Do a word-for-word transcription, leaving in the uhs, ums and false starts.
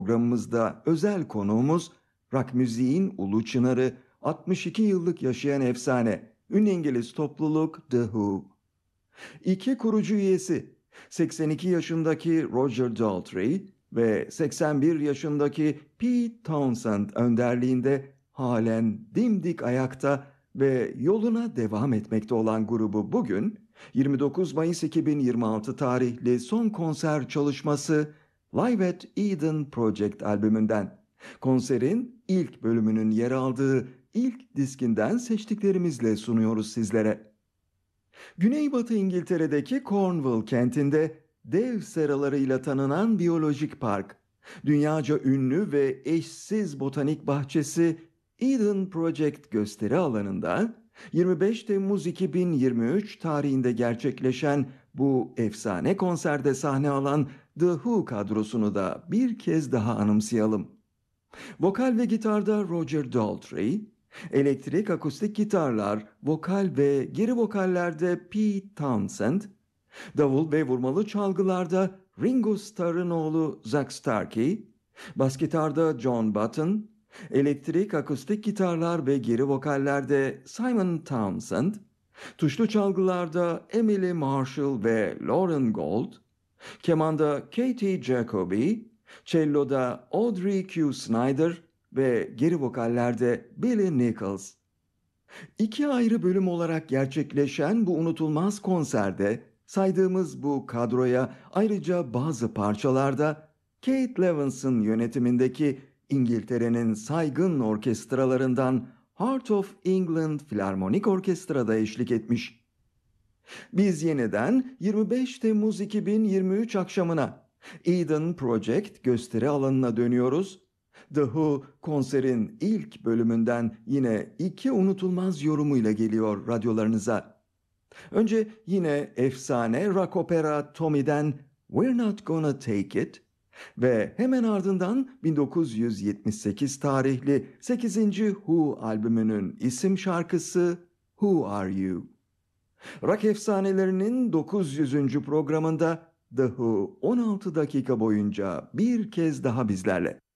Programımızda özel konuğumuz rock müziğin ulu çınarı, altmış iki yıllık yaşayan efsane, ünlü İngiliz topluluk The Who. İki kurucu üyesi, seksen iki yaşındaki Roger Daltrey ve seksen bir yaşındaki Pete Townshend önderliğinde halen dimdik ayakta ve yoluna devam etmekte olan grubu bugün yirmi dokuz Mayıs iki bin yirmi altı tarihli son konser çalışması Live at Eden Project albümünden, konserin ilk bölümünün yer aldığı ilk diskinden seçtiklerimizle sunuyoruz sizlere. Güneybatı İngiltere'deki Cornwall kentinde dev seralarıyla tanınan biyolojik park, dünyaca ünlü ve eşsiz botanik bahçesi Eden Project gösteri alanında yirmi beş Temmuz iki bin yirmi üç tarihinde gerçekleşen bu efsane konserde sahne alan The Who kadrosunu da bir kez daha anımsayalım. Vokal ve gitarda Roger Daltrey, elektrik akustik gitarlar, vokal ve geri vokallerde Pete Townshend, davul ve vurmalı çalgılarda Ringo Starr'ın oğlu Zak Starkey, bas gitarda John Button, elektrik akustik gitarlar ve geri vokallerde Simon Townsend, tuşlu çalgılarda Emily Marshall ve Lauren Gold, kemanda Katie Jacoby, cello'da Audrey Q. Snyder ve geri vokallerde Billy Nichols. İki ayrı bölüm olarak gerçekleşen bu unutulmaz konserde saydığımız bu kadroya ayrıca bazı parçalarda Kate Levinson yönetimindeki İngiltere'nin saygın orkestralarından Heart of England Filarmonik Orkestra'da eşlik etmiş. Biz yeniden yirmi beş Temmuz iki bin yirmi üç akşamına Eden Project gösteri alanına dönüyoruz. The Who konserin ilk bölümünden yine iki unutulmaz yorumuyla geliyor radyolarınıza. Önce yine efsane rock opera Tommy'den We're Not Gonna Take It ve hemen ardından bin dokuz yüz yetmiş sekiz tarihli sekizinci Who albümünün isim şarkısı Who Are You? Rock efsanelerinin dokuz yüzüncü programında The Who on altı dakika boyunca bir kez daha bizlerle.